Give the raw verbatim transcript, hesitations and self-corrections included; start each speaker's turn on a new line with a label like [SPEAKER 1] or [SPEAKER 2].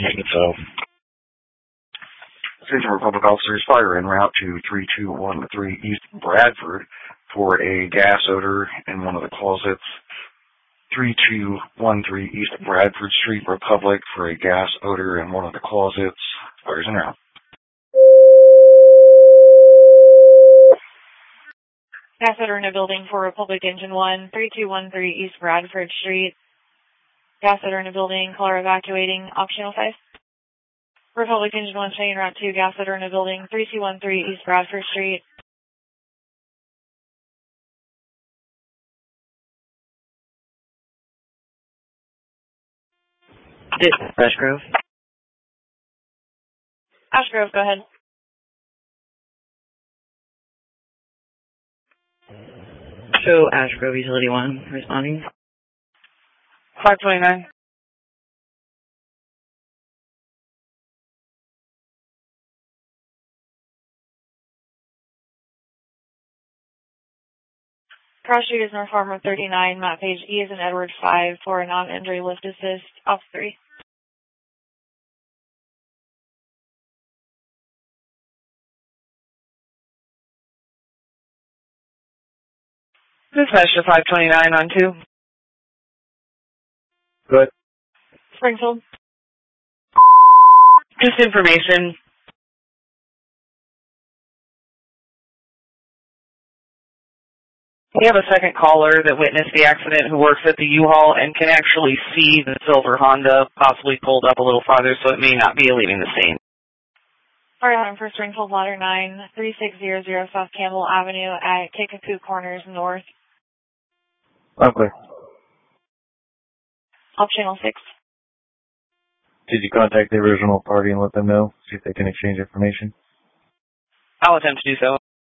[SPEAKER 1] So, Station Republic officers, fire en route to three two one three East Bradford for a gas odor in one of the closets. three two one three East Bradford Street, Republic, for a gas odor in one of the closets. Fires en route.
[SPEAKER 2] Gas odor in a building for Republic Engine one, three two one three East Bradford Street. Gas odor in a building, caller evacuating, optional five. Republic Engine one, staying route two, gas odor in a building, three two one three East Bradford Street.
[SPEAKER 3] This is Ashgrove.
[SPEAKER 2] Ashgrove, go ahead.
[SPEAKER 3] Show Ashgrove Utility one, responding.
[SPEAKER 2] five twenty-nine. Cross Street is North Farmer thirty-nine, map page E is in Edward five for a non-injury lift assist, off three. Dispatch to five twenty-nine on two.
[SPEAKER 1] Good.
[SPEAKER 2] Springfield. Just information. We have a second caller that witnessed the accident who works at the U-Haul and can actually see the silver Honda possibly pulled up a little farther, so it may not be leaving the scene. Fire alarm for Springfield Ladder nine, three six zero zero South Campbell Avenue at Kickapoo Corners North.
[SPEAKER 1] Okay.
[SPEAKER 2] Off channel six.
[SPEAKER 1] Did you contact the original party and let them know? See if they can exchange information?
[SPEAKER 2] I'll attempt to do so.